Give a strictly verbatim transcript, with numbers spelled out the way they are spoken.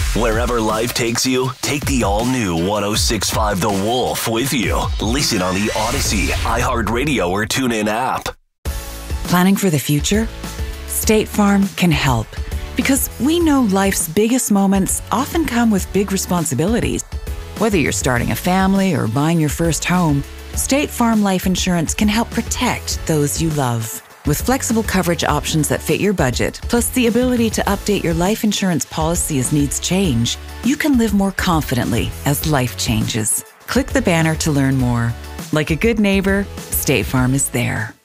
Wherever life takes you, take the all-new one oh six point five The Wolf with you. Listen on the Odyssey, iHeartRadio, or TuneIn app. Planning for the future? State Farm can help, because we know life's biggest moments often come with big responsibilities. Whether you're starting a family or buying your first home, State Farm Life Insurance can help protect those you love. With flexible coverage options that fit your budget, plus the ability to update your life insurance policy as needs change, you can live more confidently as life changes. Click the banner to learn more. Like a good neighbor, State Farm is there.